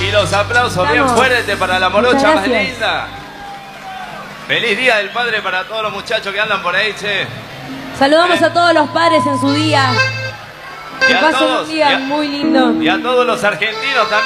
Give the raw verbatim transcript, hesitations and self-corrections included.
Y los aplausos Vamos. bien fuertes para la morocha Muchas más gracias. linda. Feliz Día del Padre para todos los muchachos que andan por ahí, che. Saludamos Eh. a todos los padres en su día. Y Que a pasen todos, un día y a- muy lindo. Y a todos los argentinos también.